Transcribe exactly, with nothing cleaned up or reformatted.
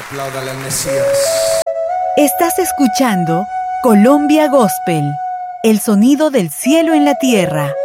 Apláudale al Mesías. Estás escuchando Colombia Gospel, el sonido del cielo en la tierra.